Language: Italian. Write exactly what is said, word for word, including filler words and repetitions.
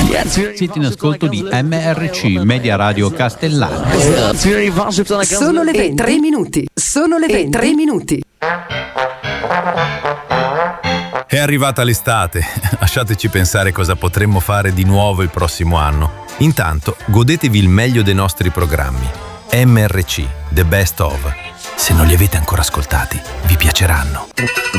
Siete in ascolto di M R C, Media Radio Castellana. Sono le venti, tre minuti. Sono le venti, tre minuti. È arrivata l'estate, lasciateci pensare cosa potremmo fare di nuovo il prossimo anno. Intanto, godetevi il meglio dei nostri programmi. M R C, The Best Of. Se non li avete ancora ascoltati, vi piaceranno.